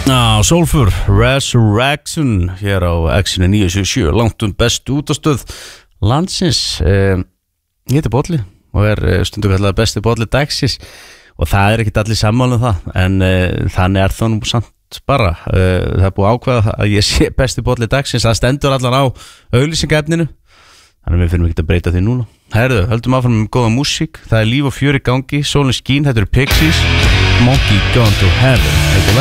Soulfur, Resurrection hér á X-inu 977 langt bestu útastöð landsins. Ég heiti Bolli og stundu kallað besti Bolli dagsins og það ekkert allir sammála það en þannig það nú samt bara það búið ákveða að ég sé besti Bolli dagsins, það stendur allan á auglýsingaefninu þannig við finnum ekki að breyta því núna. Herðu, höldum áfram með góða músík, það líf og fjör í gangi, sólin skín, þetta Pixies, Monkey Gone to Heaven, eitthvað